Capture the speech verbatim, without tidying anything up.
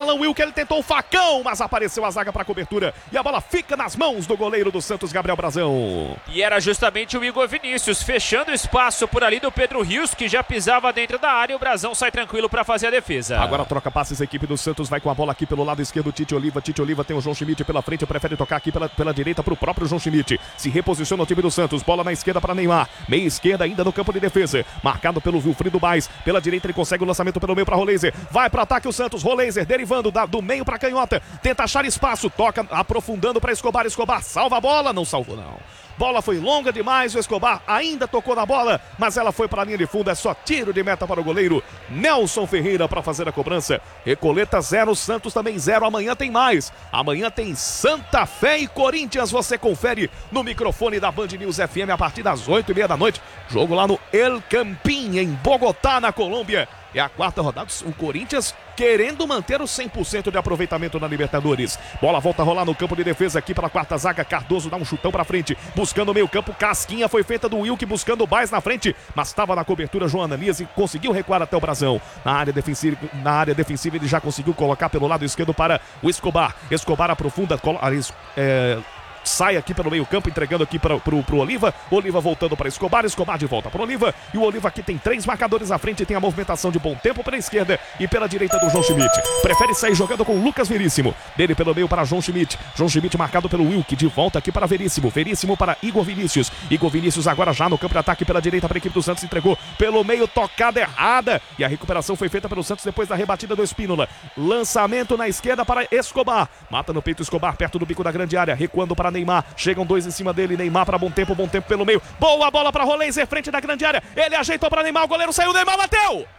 Alan Wilker, ele tentou o facão, mas apareceu a zaga para cobertura. E a bola fica nas mãos do goleiro do Santos, Gabriel Brazão. E era justamente o Igor Vinícius, fechando espaço por ali do Pedro Rios, que já pisava dentro da área. E o Brazão sai tranquilo para fazer a defesa. Agora troca passes, a equipe do Santos vai com a bola aqui pelo lado esquerdo. Tite Oliva, Tite Oliva tem o João Schmidt pela frente, prefere tocar aqui pela, pela direita para o próprio João Schmidt. Se reposiciona o time do Santos, bola na esquerda para Neymar. Meia esquerda ainda no campo de defesa, marcado pelo Wilfrido Baes. Pela direita ele consegue o lançamento pelo meio para Roleiser. Vai para ataque o Santos, Roleiser derivando da, do meio para canhota. Tenta achar espaço, toca aprofundando para Escobar. Escobar salva a bola, não salvou não. Bola foi longa demais, o Escobar ainda tocou na bola, mas ela foi para a linha de fundo, é só tiro de meta para o goleiro Nelson Ferreira para fazer a cobrança. Recoleta zero, Santos também zero, amanhã tem mais. Amanhã tem Santa Fé e Corinthians, você confere no microfone da Band News F M a partir das oito e meia da noite. Jogo lá no El Campín, em Bogotá, na Colômbia. É a quarta rodada, o Corinthians querendo manter o cem por cento de aproveitamento na Libertadores. Bola volta a rolar no campo de defesa aqui para a quarta zaga. Cardoso dá um chutão para frente, buscando o meio campo. Casquinha foi feita do Wilk, buscando o Baes na frente, mas estava na cobertura João Ananias e conseguiu recuar até o Brazão. Na área defensiva, na área defensiva ele já conseguiu colocar pelo lado esquerdo para o Escobar. Escobar aprofunda, é... sai aqui pelo meio campo, entregando aqui para o Oliva. Oliva voltando para Escobar, Escobar de volta para o Oliva. E o Oliva aqui tem três marcadores à frente, tem a movimentação de bom tempo pela esquerda e pela direita do João Schmidt. Prefere sair jogando com o Lucas Veríssimo. Dele pelo meio para João Schmidt. João Schmidt marcado pelo Wilk, de volta aqui para Veríssimo. Veríssimo para Igor Vinícius. Igor Vinícius agora já no campo de ataque pela direita para a equipe do Santos, entregou pelo meio, tocada errada. E a recuperação foi feita pelo Santos depois da rebatida do Espínola. Lançamento na esquerda para Escobar. Mata no peito Escobar, perto do bico da grande área, recuando para Neymar. Chegam dois em cima dele, Neymar para bom tempo, bom tempo pelo meio. Boa bola para Roleiser, frente da grande área. Ele ajeitou para Neymar, o goleiro saiu, Neymar bateu!